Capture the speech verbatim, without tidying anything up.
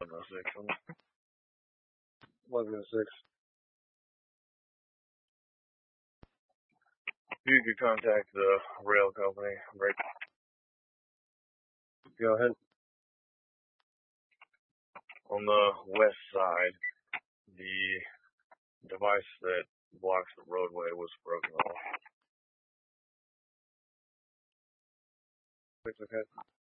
eleven oh six. eleven oh six. You could contact the rail company. Right. Go ahead. On the west side, the device that blocks the roadway was broken off. It's okay.